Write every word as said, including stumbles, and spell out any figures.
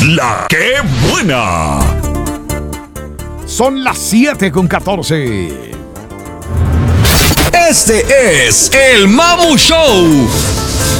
La que buena. Son las siete con catorce. Este es el Mamu Show.